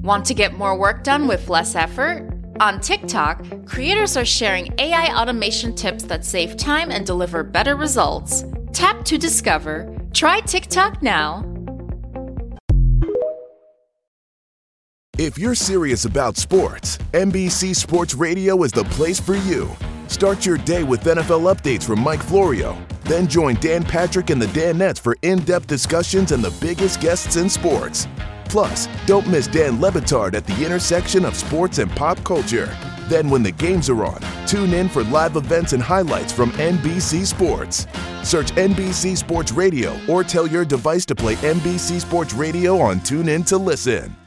Want to get more work done with less effort? On TikTok, creators are sharing AI automation tips that save time and deliver better results. Tap to discover. Try TikTok now. If you're serious about sports, NBC Sports Radio is the place for you. Start your day with NFL updates from Mike Florio. Then join Dan Patrick and the Danettes for in-depth discussions and the biggest guests in sports. Plus, don't miss Dan Le Batard at the intersection of sports and pop culture. Then when the games are on, tune in for live events and highlights from NBC Sports. Search NBC Sports Radio or tell your device to play NBC Sports Radio on TuneIn to listen.